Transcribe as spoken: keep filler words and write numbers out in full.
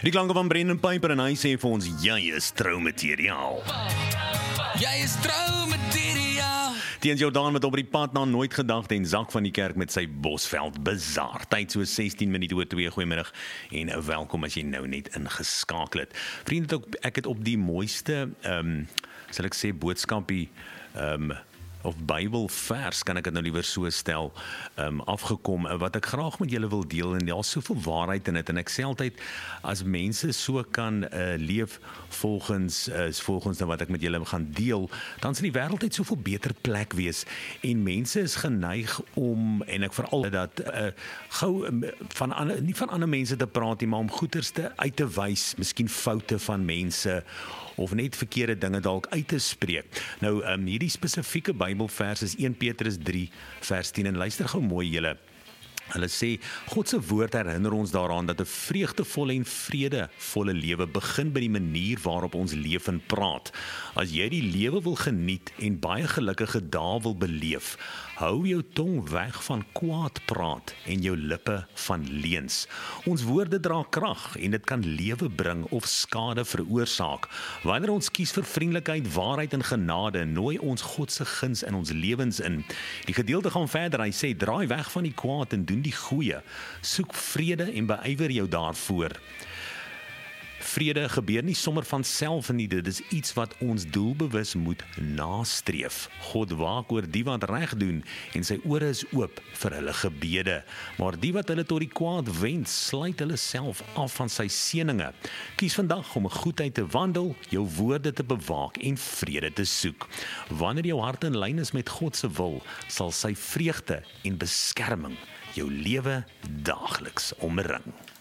Die klanke van Brendan Piper en hy sê vir ons, jy is troumateriaal. Jy is troumateriaal. Teens Jordaan met op die pad na Nooit Gedagte en Zak van die Kerk met sy Bosveld Bazaar. Tyd so sestien minute oor twee, goeiemiddag en welkom as jy nou net ingeskakel het. Vriende, ek het op die mooiste, um, sal ek sê, boodskapie, um, of Bybelvers, kan ek het nou liewer so stel, um, afgekom, wat ek graag met julle wil deel, en daar is soveel waarheid in dit, en ek sê altyd, as mense so kan uh, leef volgens, uh, volgens wat ek met julle gaan deel, dan sal die wêreld net soveel beter plek wees, en mense is geneig om, en ek veral dat, uh, gou um, van ander, nie van ander mense te praat nie, maar om goederste uit te wys, miskien foute van mense, of net verkeerde dinge dalk uit te spreek. Nou, um, hierdie spesifieke Bybelvers is een Petrus drie vers tien, en luister gou mooi julle. Hulle sê, God se woord herinner ons daaraan dat 'n vreugdevolle en vredevolle lewe begin by die manier waarop ons leef en praat. As jy die lewe wil geniet en baie gelukkige dae wil beleef, hou jou tong weg van kwaad praat en jou lippe van leuns. Ons woorde dra krag en dit kan lewe bring of skade veroorsaak. Wanneer ons kies vir vriendelikheid, waarheid en genade, nooi ons God se guns in ons lewens in. Die gedeelte gaan verder, hy sê, draai weg van die kwaad en doen die goeie. Soek vrede en beywer jou daarvoor. Vrede gebeur nie sommer van self nie, dit is iets wat ons doelbewus moet nastreef. God waak oor die wat reg doen en sy ore is oop vir hulle gebede. Maar die wat hulle tot die kwaad wend, sluit hulle self af van sy seëninge. Kies vandag om 'n goedheid te wandel, jou woorde te bewaak en vrede te soek. Wanneer jou hart in lyn is met God se wil, sal sy vreugde en beskerming jou lewe daagliks omring.